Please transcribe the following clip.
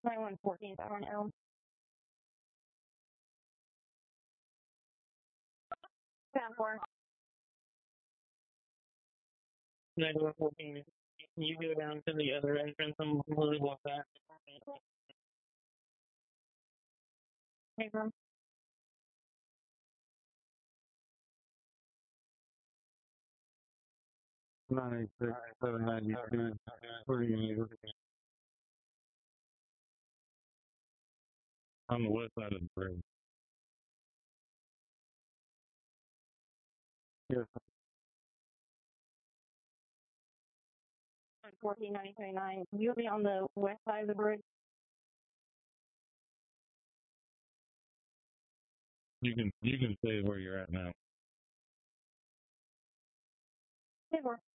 9114 Bowen Elm. 10-4. 9114. You go down to the other entrance and we'll walk back. Hey, bro. Nice. 792. Where are you going to go? On the west side of the bridge. Yes. 14929. You'll be on the west side of the bridge. You can stay where you're at now. Hey, bro.